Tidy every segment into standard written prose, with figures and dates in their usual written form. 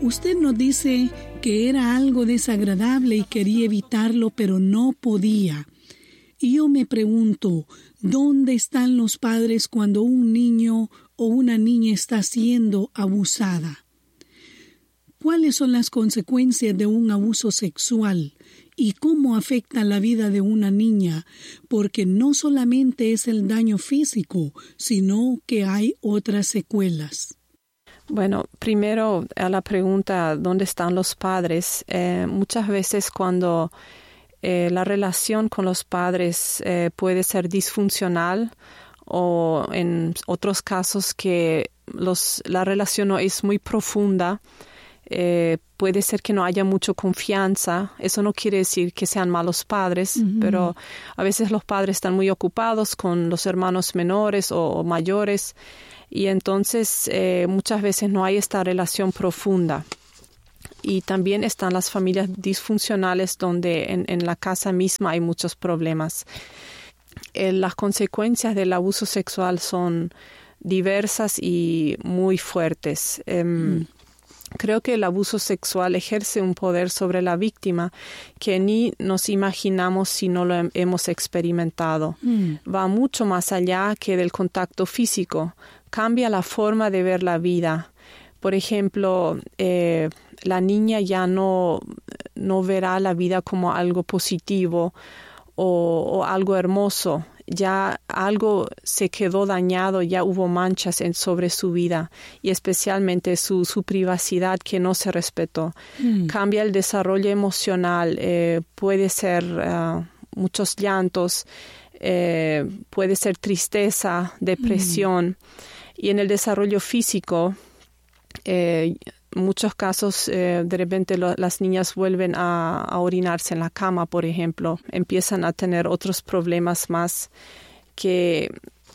Usted nos dice que era algo desagradable y quería evitarlo, pero no podía. Y yo me pregunto, ¿dónde están los padres cuando un niño o una niña está siendo abusada? ¿Cuáles son las consecuencias de un abuso sexual y cómo afecta la vida de una niña? Porque no solamente es el daño físico, sino que hay otras secuelas. Bueno, primero a la pregunta ¿dónde están los padres? Muchas veces cuando la relación con los padres puede ser disfuncional o en otros casos que la relación no es muy profunda, puede ser que no haya mucha confianza. Eso no quiere decir que sean malos padres, pero a veces los padres están muy ocupados con los hermanos menores o mayores y entonces muchas veces no hay esta relación profunda. Y también están las familias disfuncionales donde en la casa misma hay muchos problemas. Las consecuencias del abuso sexual son diversas y muy fuertes. Creo que el abuso sexual ejerce un poder sobre la víctima que ni nos imaginamos si no lo hemos experimentado. Va mucho más allá que del contacto físico. Cambia la forma de ver la vida. Por ejemplo, la niña ya no verá la vida como algo positivo o algo hermoso. Ya algo se quedó dañado, ya hubo manchas sobre su vida y especialmente su privacidad que no se respetó. Cambia el desarrollo emocional, puede ser muchos llantos, puede ser tristeza, depresión. Y en el desarrollo físico, muchos casos, de repente las niñas vuelven a orinarse en la cama, por ejemplo. Empiezan a tener otros problemas más que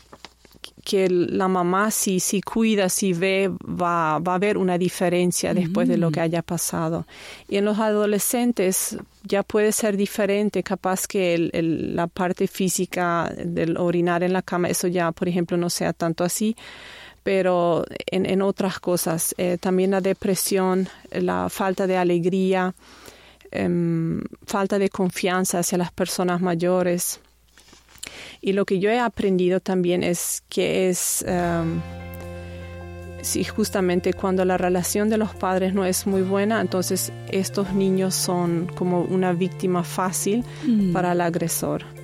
la mamá, si cuida, si ve, va a haber una diferencia después de lo que haya pasado. Y en los adolescentes ya puede ser diferente, capaz que la parte física del orinar en la cama, eso ya, por ejemplo, no sea tanto así. Pero en otras cosas, también la depresión, la falta de alegría, falta de confianza hacia las personas mayores. Y lo que yo he aprendido también es que sí, justamente cuando la relación de los padres no es muy buena, entonces estos niños son como una víctima fácil para el agresor.